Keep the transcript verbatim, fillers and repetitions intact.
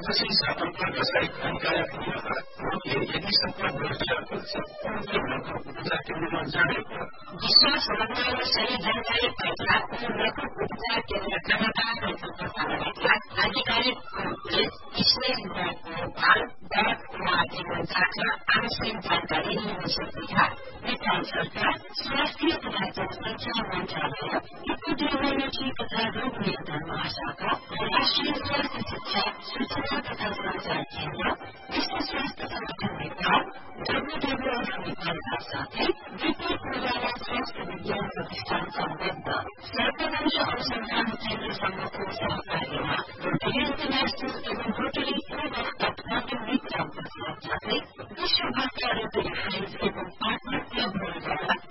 कसै सम्पर्कसहित अधिकारक नियमहरूले यदि सत्ता भ्रष्टाचार गर्छ उनले भएको उपचार केन्द्रमा जानेको विश्वास समन्वय र सही जानकारी प्राप्त उनको उपचार केन्द्र लगातार प्रसारणका आधिकारिक रूपले इसमें भारत डाक वा जीवन साथमा आवश्यक जानकारी लिन सक्नेछ। नेपाल सरकार स्वास्थ्य तथा जनसंख्या मन्त्रालय एपिडेमियोलोजी तथा रोग नियन्त्रण महाशाखा र राष्ट्रिय स्वास्थ्य शिक्षा सूचना तथा संचार केन्द्र विश्व स्वास्थ्य संगठन नेपाल डब्ल्यूडब्ल्यूएफ नेपालका साथै विपी कोइराला स्वास्थ्य विज्ञान प्रतिष्ठान सम्बद्ध सर्ववंश अनुसन्धान केन्द्रसँगको सहकार्यमा रोटरी इन्टरनेशनल एवं रोटरी क्लब अफ काठमाडौँ मित्र साथै विश्वभरका रोटरी फ्रेन्ड्स एवं पार्टनर क्लबहरूद्वारा